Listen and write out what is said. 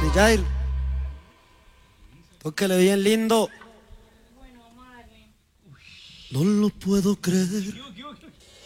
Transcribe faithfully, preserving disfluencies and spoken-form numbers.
Jair, tóquele bien lindo. No lo puedo creer.